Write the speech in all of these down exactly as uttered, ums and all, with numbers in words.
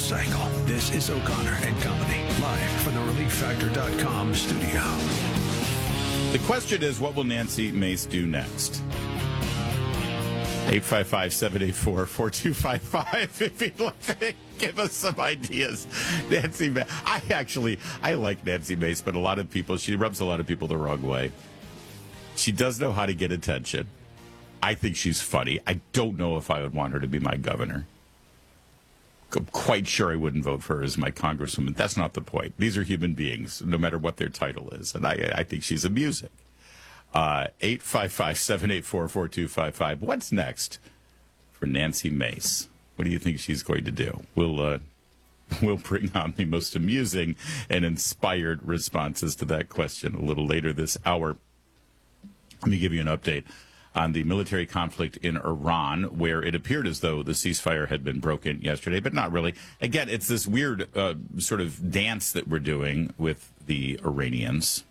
cycle. This is O'Connor and Company, live from the relief factor dot com studio. The question is, what will Nancy Mace do next? eight five five, seven eight four, four two five five if you'd like to give us some ideas. Nancy Mace. I actually, I like Nancy Mace, but a lot of people, she rubs a lot of people the wrong way. She does know how to get attention. I think she's funny. I don't know if I would want her to be my governor. I'm quite sure I wouldn't vote for her as my congresswoman. That's not the point. These are human beings, no matter what their title is. And I, I think she's amusing. Uh, eight five five, seven eight four, four two five five. What's next for Nancy Mace? What do you think she's going to do? We'll, uh, we'll bring on the most amusing and inspired responses to that question a little later this hour. Let me give you an update on the military conflict in Iran, where it appeared as though the ceasefire had been broken yesterday, but not really. Again, it's this weird uh, sort of dance that we're doing with the Iranians,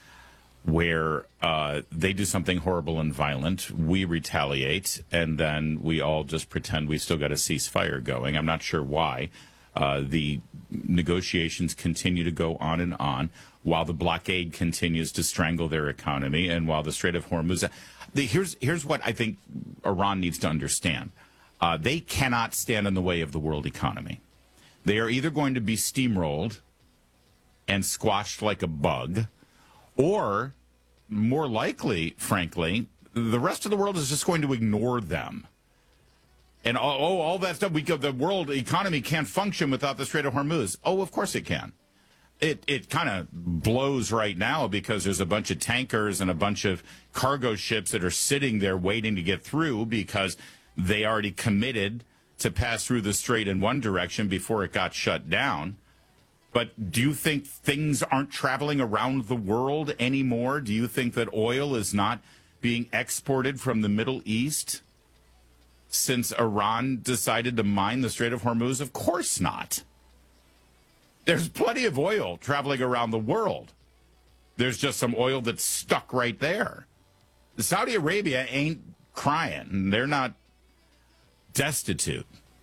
where uh, they do something horrible and violent, we retaliate, and then we all just pretend we still got a ceasefire going. I'm not sure why. Uh, the negotiations continue to go on and on while the blockade continues to strangle their economy and while the Strait of Hormuz... The, here's, here's what I think Iran needs to understand. Uh, they cannot stand in the way of the world economy. They are either going to be steamrolled and squashed like a bug, or, more likely, frankly, the rest of the world is just going to ignore them. And, oh, oh all that stuff, we go, the world economy can't function without the Strait of Hormuz. Oh, of course it can. It it kind of blows right now because there's a bunch of tankers and a bunch of cargo ships that are sitting there waiting to get through because they already committed to pass through the strait in one direction before it got shut down. But do you think things aren't traveling around the world anymore? Do you think that oil is not being exported from the Middle East since Iran decided to mine the Strait of Hormuz? Of course not. There's plenty of oil traveling around the world. There's just some oil that's stuck right there. Saudi Arabia ain't crying. They're not destitute.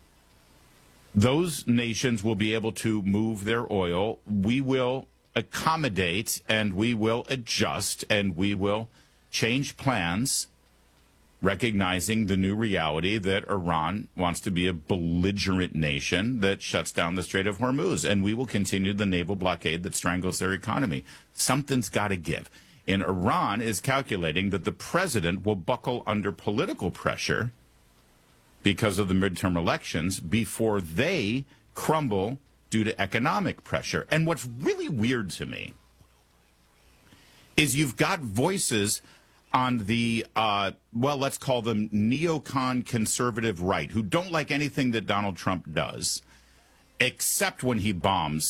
Those nations will be able to move their oil. We will accommodate and we will adjust and we will change plans, recognizing the new reality that Iran wants to be a belligerent nation that shuts down the Strait of Hormuz, and we will continue the naval blockade that strangles their economy. Something's got to give. And Iran is calculating that the president will buckle under political pressure because of the midterm elections before they crumble due to economic pressure. And what's really weird to me is you've got voices on the, uh, well, let's call them neocon conservative right, who don't like anything that Donald Trump does, except when he bombs